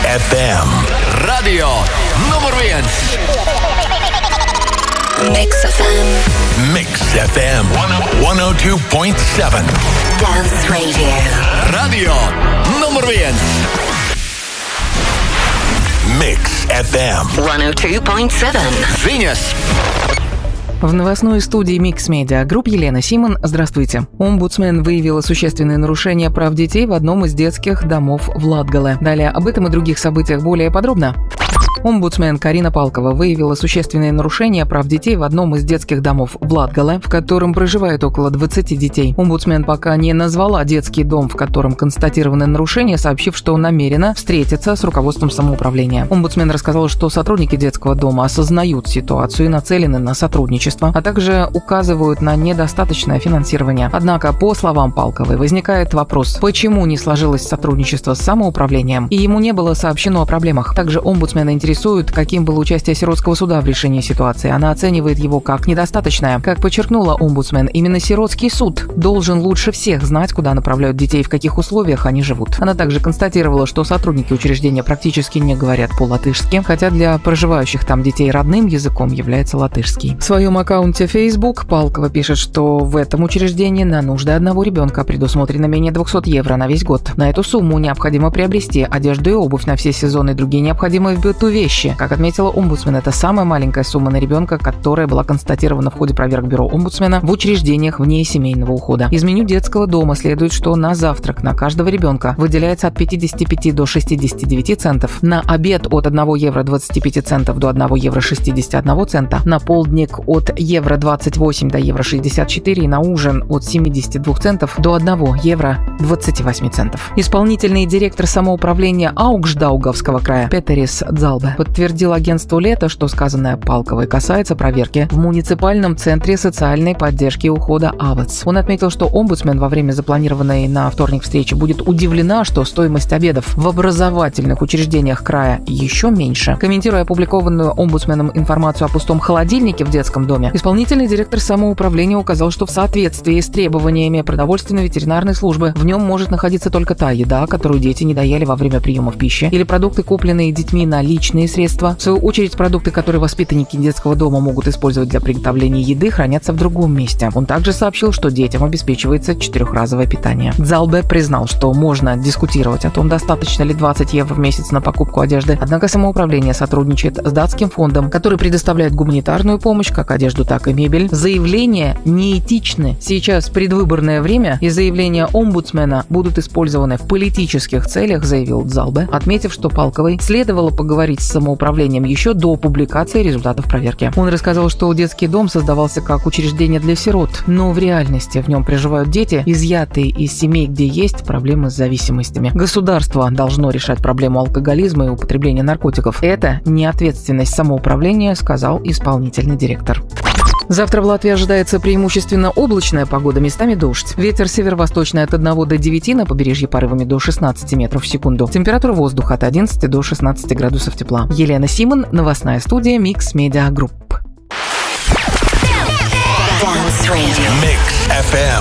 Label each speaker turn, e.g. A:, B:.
A: FM.
B: Radio nummer 1.
C: Mix FM.
A: Mix FM 102.7.
C: Dance Radio.
B: Radio nummer 1.
A: Mix FM
C: 102.7.
B: Venus.
D: В новостной студии Mix Media Group Елена Симон. Здравствуйте. Омбудсмен выявила существенные нарушения прав детей в одном из детских домов в Латгале. Далее об этом и других событиях более подробно. Омбудсмен Карина Палкова выявила существенные нарушения прав детей в одном из детских домов в Латгале, в котором проживает около 20 детей. Омбудсмен пока не назвала детский дом, в котором констатированы нарушения, сообщив, что намерена встретиться с руководством самоуправления. Омбудсмен рассказала, что сотрудники детского дома осознают ситуацию и нацелены на сотрудничество, а также указывают на недостаточное финансирование. Однако, по словам Палковой, возникает вопрос, почему не сложилось сотрудничество с самоуправлением, и ему не было сообщено о проблемах. Также омбудсмена интересует, каким было участие сиротского суда в решении ситуации. Она оценивает его как недостаточное. Как подчеркнула омбудсмен, именно сиротский суд должен лучше всех знать, куда направляют детей и в каких условиях они живут. Она также констатировала, что сотрудники учреждения практически не говорят по-латышски, хотя для проживающих там детей родным языком является латышский. В своем аккаунте Facebook Палкова пишет, что в этом учреждении на нужды одного ребенка предусмотрено менее 200 евро на весь год. На эту сумму необходимо приобрести одежду и обувь на все сезоны и другие необходимые в быту вещи. Как отметила омбудсмен, это самая маленькая сумма на ребенка, которая была констатирована в ходе проверок бюро омбудсмена в учреждениях вне семейного ухода. Из меню детского дома следует, что на завтрак на каждого ребенка выделяется от 55 до 69 центов, на обед от 1 евро 25 центов до 1 евро 61 цента, на полдник от евро 28 до евро 64 и на ужин от 72 центов до 1 евро 28 центов. Исполнительный директор самоуправления Аугждаугавского края Петерис Дзалбе подтвердил агентству «Лето», что сказанное Палковой касается проверки в муниципальном центре социальной поддержки и ухода АВЭЦ. Он отметил, что омбудсмен во время запланированной на вторник встречи будет удивлена, что стоимость обедов в образовательных учреждениях края еще меньше. Комментируя опубликованную омбудсменом информацию о пустом холодильнике в детском доме, исполнительный директор самоуправления указал, что в соответствии с требованиями продовольственно-ветеринарной службы в нем может находиться только та еда, которую дети не доели во время приемов пищи, или продукты, купленные детьми на личные средства. В свою очередь, продукты, которые воспитанники детского дома могут использовать для приготовления еды, хранятся в другом месте. Он также сообщил, что детям обеспечивается 4-разовое питание. Дзалбе признал, что можно дискутировать о том, достаточно ли 20 евро в месяц на покупку одежды, однако самоуправление сотрудничает с датским фондом, который предоставляет гуманитарную помощь, как одежду, так и мебель. Заявления неэтичны. Сейчас предвыборное время, и заявления омбудсмена будут использованы в политических целях, заявил Дзалбе, отметив, что Палковой следовало поговорить с самоуправлением еще до публикации результатов проверки. Он рассказал, что детский дом создавался как учреждение для сирот, но в реальности в нем проживают дети, изъятые из семей, где есть проблемы с зависимостями. Государство должно решать проблему алкоголизма и употребления наркотиков. Это не ответственность самоуправления, сказал исполнительный директор. Завтра в Латвии ожидается преимущественно облачная погода, местами дождь. Ветер северо-восточный от 1 до 9, на побережье порывами до 16 метров в секунду. Температура воздуха от 11 до 16 градусов тепла. Елена Симон, новостная студия Mix Media Group.
A: Mix FM